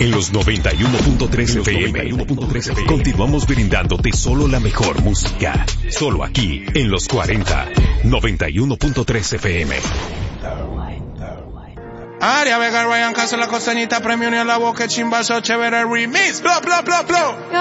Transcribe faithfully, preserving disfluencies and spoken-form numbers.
en los noventa y uno punto tres F M. Continuamos brindándote solo la mejor música. Solo aquí, en los cuarenta, noventa y uno punto tres F M. Aria Vega, Ryan Castro, la costeñita, premio ni a la boca, chimbazo, chévere remix, bla, bla, bla, bla.